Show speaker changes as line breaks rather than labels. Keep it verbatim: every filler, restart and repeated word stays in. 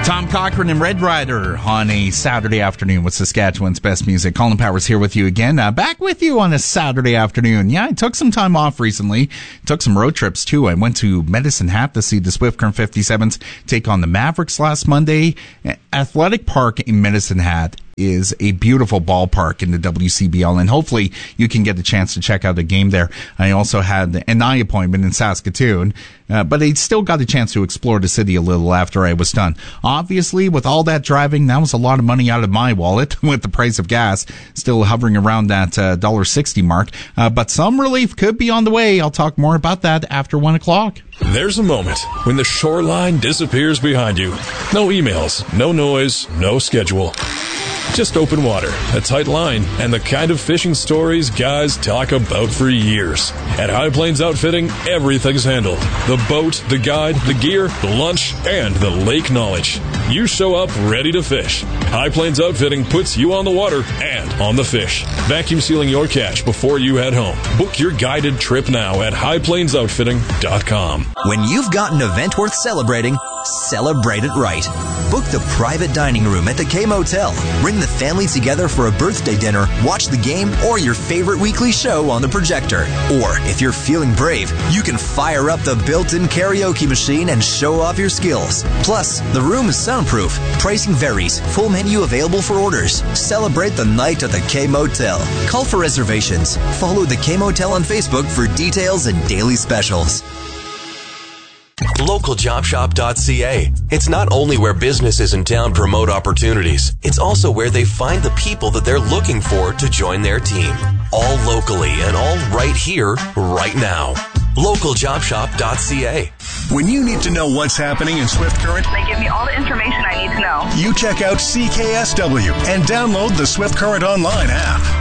Tom Cochrane and Red Rider on a Saturday afternoon with Saskatchewan's best music. Colin Powers here with you again. Uh, back with you on a Saturday afternoon. Yeah, I took some time off recently. Took some road trips too. I went to Medicine Hat to see the Swift Current fifty-sevens take on the Mavericks last Monday. Athletic Park in Medicine Hat is a beautiful ballpark in the W C B L, and hopefully you can get a chance to check out a game there. I also had an eye appointment in Saskatoon, uh, but I still got a chance to explore the city a little after I was done. Obviously, with all that driving, that was a lot of money out of my wallet, with the price of gas still hovering around that uh, one dollar sixty mark, uh, but some relief could be on the way. I'll talk more about that after one o'clock.
There's a moment when the shoreline disappears behind you. No emails, no noise, no schedule. Just open water, a tight line, and the kind of fishing stories guys talk about for years. At High Plains Outfitting, everything's handled. The boat, the guide, the gear, the lunch, and the lake knowledge. You show up ready to fish. High Plains Outfitting puts you on the water and on the fish. Vacuum sealing your catch before you head home. Book your guided trip now at high plains outfitting dot com.
When you've got an event worth celebrating, celebrate it right. Book the private dining room at the K-Motel. Bring the family together for a birthday dinner, watch the game, or your favorite weekly show on the projector. Or, if you're feeling brave, you can fire up the built-in karaoke machine and show off your skills. Plus, the room is soundproof. Pricing varies. Full menu available for orders. Celebrate the night at the K-Motel. Call for reservations. Follow the K-Motel on Facebook for details and daily specials.
local job shop dot c a. It's not only where businesses in town promote opportunities, it's also where they find the people that they're looking for to join their team. All locally and all right here, right now. local job shop dot c a.
When you need to know what's happening in Swift Current,
they give me all the information I need to know.
You check out C K S W and download the Swift Current Online app.